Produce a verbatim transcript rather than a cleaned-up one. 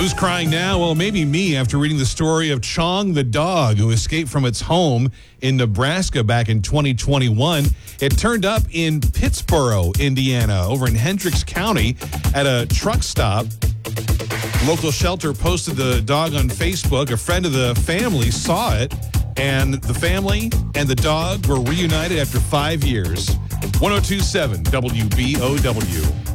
Who's crying now? Well, maybe me after reading the story of Chong the dog who escaped from its home in Nebraska back in twenty twenty-one. It turned up in Pittsboro, Indiana, over in Hendricks County at a truck stop. Local shelter posted the dog on Facebook. A friend of the family saw it, and the family and the dog were reunited after five years. one oh two point seven W B O W.